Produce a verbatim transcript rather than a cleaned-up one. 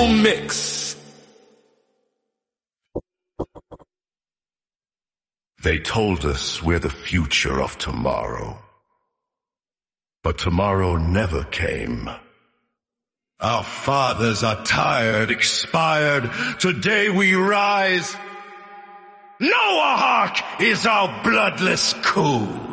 Soul Mix. They told us we're the future of tomorrow. But tomorrow never came. Our fathers are tired, expired. Today we rise. Noahawk is our bloodless coup.